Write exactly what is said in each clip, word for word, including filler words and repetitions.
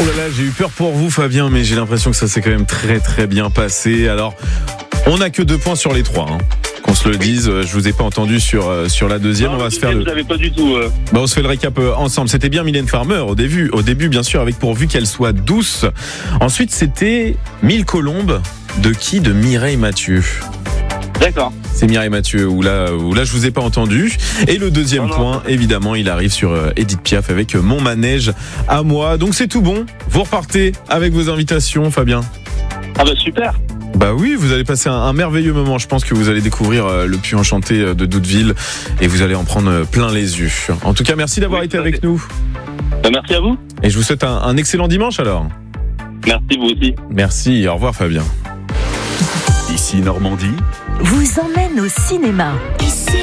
Oh là là, j'ai eu peur pour vous Fabien, mais j'ai l'impression que ça s'est quand même très très bien passé. Alors, on n'a que deux points sur les trois, hein. Qu'on se le dise, je vous ai pas entendu sur sur la deuxième. Non, on va se faire vous le. avez pas du tout. Euh... Bah, on se fait le récap ensemble. C'était bien Mylène Farmer au début, au début bien sûr, avec pourvu qu'elle soit douce. Ensuite, c'était Mille colombes. De qui? De Mireille Mathieu. D'accord. C'est Mireille Mathieu où là, où là je vous ai pas entendu. Et le deuxième non, point, non. évidemment, il arrive sur Edith Piaf avec Mon manège à moi. Donc c'est tout bon. Vous repartez avec vos invitations, Fabien. Ah bah super. Bah oui, vous allez passer un, un merveilleux moment. Je pense que vous allez découvrir euh, le puits enchanté de Doudeville et vous allez en prendre plein les yeux. En tout cas, merci d'avoir oui, été avec fait. nous. Bah, merci à vous. Et je vous souhaite un, un excellent dimanche alors. Merci vous aussi. Merci. Au revoir Fabien. Ici Normandie vous emmène au cinéma. Ici.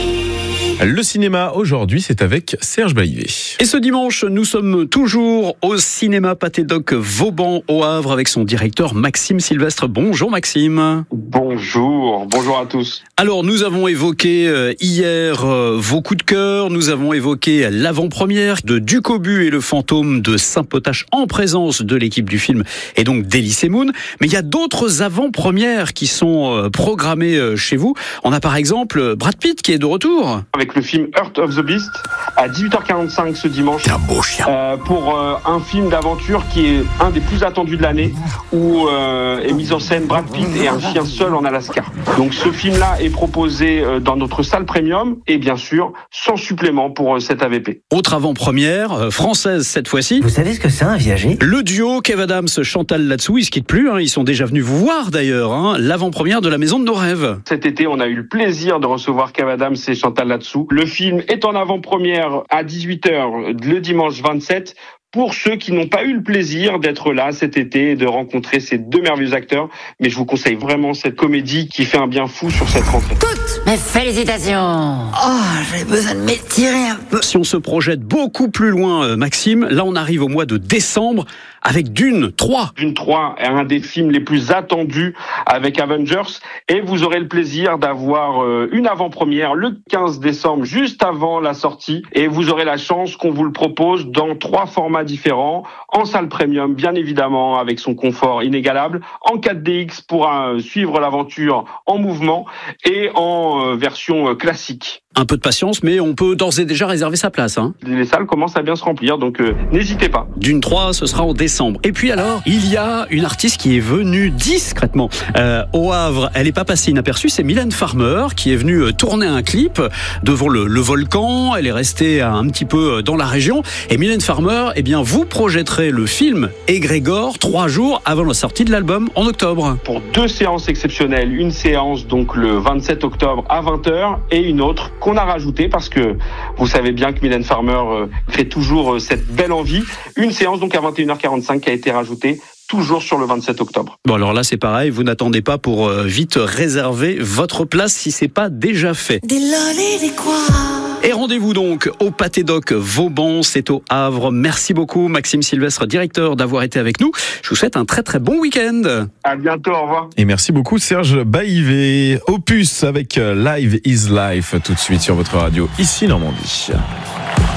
Le cinéma aujourd'hui, c'est avec Serge Baillivet. Et ce dimanche, nous sommes toujours au cinéma Pathé Doc Vauban au Havre avec son directeur Maxime Sylvestre. Bonjour Maxime. Bonjour, bonjour à tous. Alors nous avons évoqué hier vos coups de cœur, nous avons évoqué l'avant-première de Ducobu et le fantôme de Saint-Potache en présence de l'équipe du film et donc d'Elysée Moon. Mais il y a d'autres avant-premières qui sont programmées chez vous. On a par exemple Brad Pitt qui est de retour. Avec le film Heart of the Beast à dix-huit heures quarante-cinq ce dimanche. C'est un beau chien. Euh, pour euh, un film d'aventure qui est un des plus attendus de l'année où euh, est mise en scène Brad Pitt et un chien seul en Alaska. Donc ce film-là est proposé euh, dans notre salle premium et bien sûr sans supplément pour euh, cette A V P. Autre avant-première euh, française cette fois-ci. Vous savez ce que c'est un viager ? Le duo Kev Adams, Chantal Latsou, ils se quittent plus. Hein, ils sont déjà venus vous voir d'ailleurs. Hein, l'avant-première de La Maison de nos rêves. Cet été, on a eu le plaisir de recevoir Kev Adams et Chantal Latsou. Le film est en avant-première à dix-huit heures le dimanche vingt-sept. Pour ceux qui n'ont pas eu le plaisir d'être là cet été et de rencontrer ces deux merveilleux acteurs, mais je vous conseille vraiment cette comédie qui fait un bien fou sur cette rentrée. Toutes mes félicitations. Oh, j'ai besoin de m'étirer un peu. Si on se projette beaucoup plus loin, Maxime, là on arrive au mois de décembre avec Dune trois. Dune trois est un des films les plus attendus avec Avengers et vous aurez le plaisir d'avoir une avant-première le quinze décembre, juste avant la sortie, et vous aurez la chance qu'on vous le propose dans trois formats différents, en salle premium bien évidemment avec son confort inégalable, en quatre D X pour euh, suivre l'aventure en mouvement et en euh, version euh, classique. Un peu de patience, mais on peut d'ores et déjà réserver sa place. Hein. Les salles commencent à bien se remplir, donc euh, n'hésitez pas. Dune trois, ce sera en décembre. Et puis alors, il y a une artiste qui est venue discrètement euh, au Havre. Elle n'est pas passée inaperçue, c'est Mylène Farmer qui est venue euh, tourner un clip devant le, le volcan. Elle est restée un petit peu dans la région. Et Mylène Farmer, eh bien, vous projetterez le film Égrégore trois jours avant la sortie de l'album en octobre. Pour deux séances exceptionnelles, une séance donc le vingt-sept octobre à vingt heures et une autre qu'on a rajoutée parce que vous savez bien que Mylène Farmer euh, crée toujours euh, cette belle envie. Une séance donc à vingt et une heures quarante-cinq qui a été rajoutée toujours sur le vingt-sept octobre. Bon alors là c'est pareil, vous n'attendez pas pour euh, vite réserver votre place si c'est pas déjà fait. Des lolés, des quoi ? Et rendez-vous donc au Pathé Doc Vauban, c'est au Havre. Merci beaucoup Maxime Sylvestre, directeur, d'avoir été avec nous. Je vous souhaite un très très bon week-end. À bientôt, au revoir. Et merci beaucoup Serge Baillivet. Opus avec Live is Life tout de suite sur votre radio, ici Normandie.